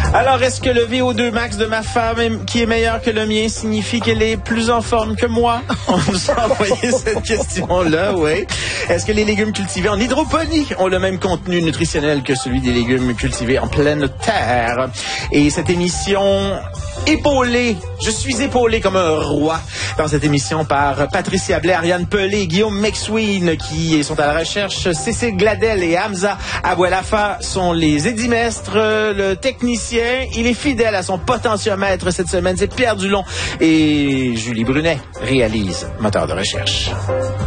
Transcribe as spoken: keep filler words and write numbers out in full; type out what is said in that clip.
Alors, est-ce que le V O deux max de ma femme, est, qui est meilleur que le mien, signifie qu'elle est plus en forme que moi? On nous a envoyé cette question-là, oui. Est-ce que les légumes cultivés en hydroponie ont le même contenu nutritionnel que celui des légumes cultivés en pleine terre? Et cette émission... épaulé, je suis épaulé comme un roi dans cette émission par Patricia Blais, Ariane Pelé, Guillaume McSween qui sont à la recherche, Cécile Gladel et Hamza Abouelafa sont les édimestres, le technicien, il est fidèle à son potentiomètre cette semaine, c'est Pierre Dulon et Julie Brunet réalise moteur de recherche.